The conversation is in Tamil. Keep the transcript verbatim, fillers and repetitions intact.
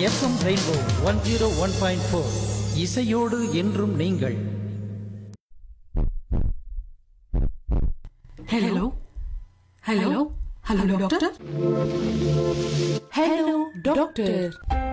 FM rainbow one zero one point four இசையோடு என்றும் நீங்கள். Hello hello hello doctor. Hello doctor.